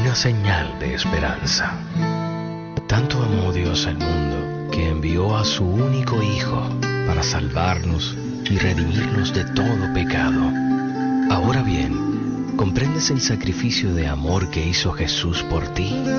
una señal de esperanza. Tanto amó Dios al mundo que envió a su único Hijo para salvarnos y redimirnos de todo pecado. Ahora bien, ¿comprendes el sacrificio de amor que hizo Jesús por ti?